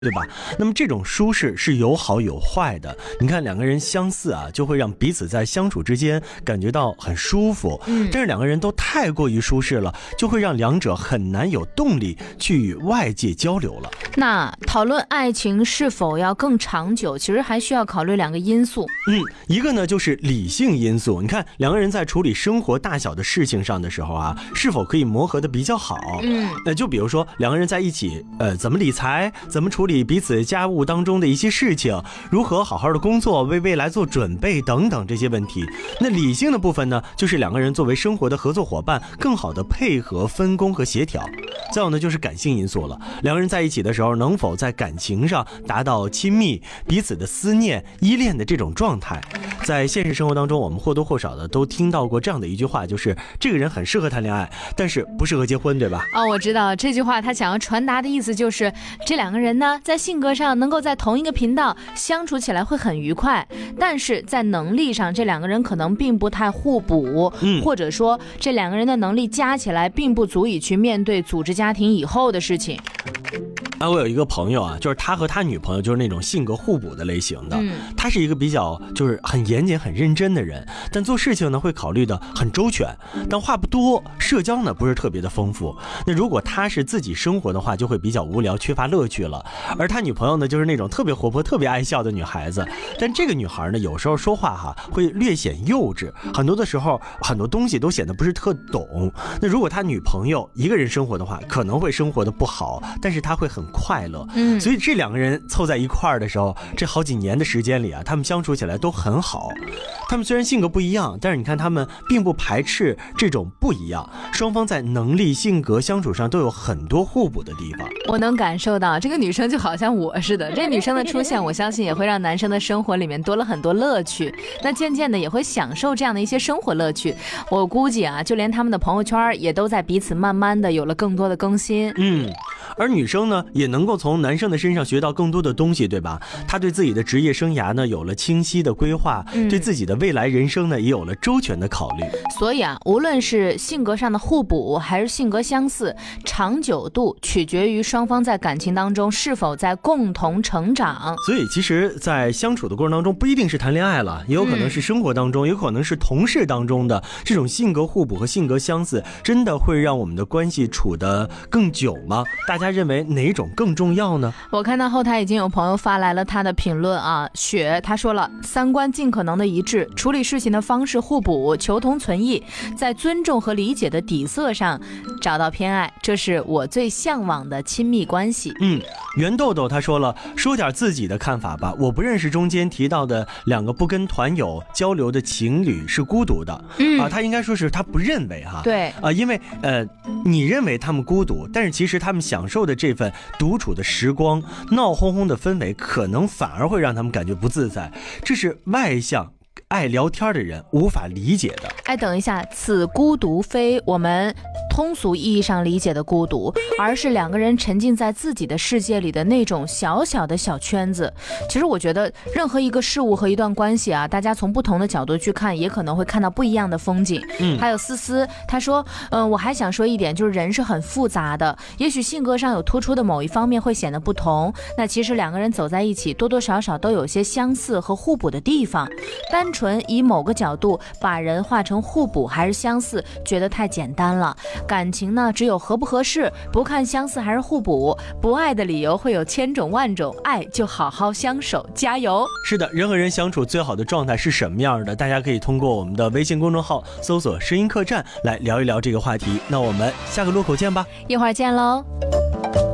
对吧？那么这种舒适是有好有坏的。你看两个人相似啊，就会让彼此在相处之间感觉到很舒服。但是两个人都太过于舒适了，就会让两者很难有动力去与外界交流了。 那讨论爱情是否要更长久，其实还需要考虑两个因素。 一个呢就是理性因素。你看两个人在处理生活大小的事情上的时候啊，是否可以磨合的比较好？那就比如说两个人在一起，怎么理财，怎么处理彼此家务当中的一些事情，如何好好的工作，为未来做准备等等这些问题。那理性的部分呢，就是两个人作为生活的合作伙伴，更好的配合分工和协调。再有呢就是感性因素了，两个人在一起的时候，能否在感情上达到亲密、彼此的思念、依恋的这种状态。在现实生活当中，我们或多或少的都听到过这样的一句话，就是这个人很适合谈恋爱，但是不适合结婚，对吧？ 我知道这句话他想要传达的意思就是，这两个人呢在性格上能够在同一个频道相处起来会很愉快，但是在能力上这两个人可能并不太互补，或者说这两个人的能力加起来并不足以去面对组织家庭以后的事情。 我有一个朋友啊，就是他和他女朋友就是那种性格互补的类型的。他是一个比较就是很严谨很认真的人，但做事情呢会考虑的很周全，但话不多，社交呢不是特别的丰富。那如果他是自己生活的话，就会比较无聊，缺乏乐趣了。而他女朋友呢就是那种特别活泼特别爱笑的女孩子，但这个女孩呢有时候说话会略显幼稚，很多的时候很多东西都显得不是特懂。那如果他女朋友一个人生活的话，可能会生活的不好，但是他会很快乐。所以这两个人凑在一块儿的时候，这好几年的时间里啊，他们相处起来都很好。他们虽然性格不一样，但是你看他们并不排斥这种不一样，双方在能力、性格、相处上都有很多互补的地方。 我能感受到这个女生就好像我似的，这女生的出现我相信也会让男生的生活里面多了很多乐趣，那渐渐的也会享受这样的一些生活乐趣。我估计啊，就连他们的朋友圈也都在彼此慢慢的有了更多的更新。 而女生呢也能够从男生的身上学到更多的东西，对吧？她对自己的职业生涯呢有了清晰的规划，对自己的未来人生呢也有了周全的考虑。 所以啊，无论是性格上的互补还是性格相似，长久度取决于双方在感情当中是否在共同成长。 所以其实在相处的过程当中，不一定是谈恋爱了，也有可能是生活当中，也有可能是同事当中的这种性格互补和性格相似，真的会让我们的关系处得更久吗？大家认为哪种更重要呢？ 我看到后台已经有朋友发来了他的评论啊，雪他说了，三观尽可能的一致，处理事情的方式互补，求同存异，在尊重和理解的底色上找到偏爱，这是我最向往的亲密关系。 袁豆豆他说了，说点自己的看法吧，我不认识中间提到的两个不跟团友交流的情侣是孤独的。他应该说是他不认为对因为你认为他们孤独，但是其实他们享受的这份独处的时光，闹哄哄的氛围，可能反而会让他们感觉不自在，这是外向爱聊天的人无法理解的。 等一下，此孤独非我们通俗意义上理解的孤独，而是两个人沉浸在自己的世界里的那种小小的小圈子。其实我觉得任何一个事物和一段关系啊，大家从不同的角度去看，也可能会看到不一样的风景。还有思思他说，我还想说一点，就是人是很复杂的，也许性格上有突出的某一方面会显得不同，那其实两个人走在一起，多多少少都有些相似和互补的地方。单纯以某个角度把人画成互补还是相似，觉得太简单了。感情呢，只有合不合适，不看相似还是互补。不爱的理由会有千种万种，爱就好好相守，加油。 是的，人和人相处最好的状态是什么样的？大家可以通过我们的微信公众号搜索声音客栈来聊一聊这个话题。那我们下个路口见吧， 一会儿见喽。